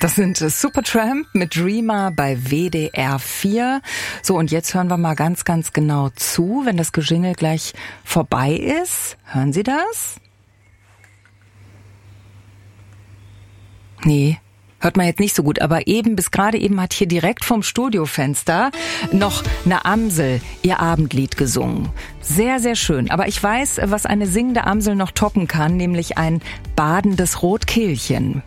Das sind Supertramp mit Dreamer bei WDR 4. So, und jetzt hören wir mal ganz, ganz genau zu, wenn das Gejingle gleich vorbei ist. Hören Sie das? Nee. Hört man jetzt nicht so gut, aber bis gerade eben hat hier direkt vom Studiofenster noch eine Amsel ihr Abendlied gesungen. Sehr, sehr schön. Aber ich weiß, was eine singende Amsel noch toppen kann, nämlich ein badendes Rotkehlchen.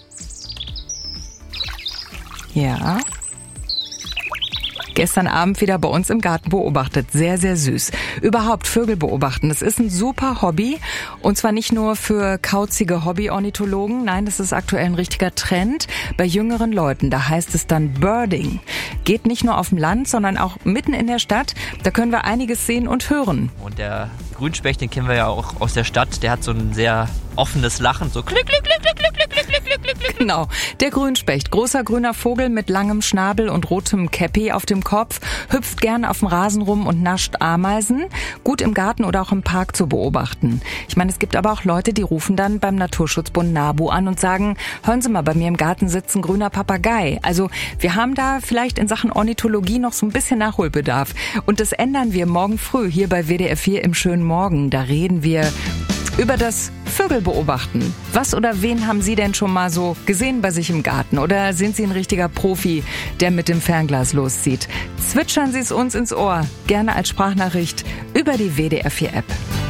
Ja. Gestern Abend wieder bei uns im Garten beobachtet. Sehr, sehr süß. Überhaupt Vögel beobachten, das ist ein super Hobby. Und zwar nicht nur für kauzige Hobby-Ornithologen. Nein, das ist aktuell ein richtiger Trend bei jüngeren Leuten. Da heißt es dann Birding. Geht nicht nur auf dem Land, sondern auch mitten in der Stadt. Da können wir einiges sehen und hören. Und der Grünspecht, den kennen wir ja auch aus der Stadt. Der hat so ein sehr offenes Lachen, so klick, klick, klick, klick, klick, klick, klick, klick, klick, klick. Genau, der Grünspecht, großer grüner Vogel mit langem Schnabel und rotem Käppi auf dem Kopf, hüpft gern auf dem Rasen rum und nascht Ameisen. Gut im Garten oder auch im Park zu beobachten. Ich meine, es gibt aber auch Leute, die rufen dann beim Naturschutzbund NABU an und sagen, hören Sie mal, bei mir im Garten sitzt ein grüner Papagei. Also wir haben da vielleicht in Sachen Ornithologie noch so ein bisschen Nachholbedarf. Und das ändern wir morgen früh hier bei WDR 4 im schönen Morgen. Da reden wir über das Vögel beobachten. Was oder wen haben Sie denn schon mal so gesehen bei sich im Garten? Oder sind Sie ein richtiger Profi, der mit dem Fernglas loszieht? Zwitschern Sie es uns ins Ohr, gerne als Sprachnachricht über die WDR 4 App.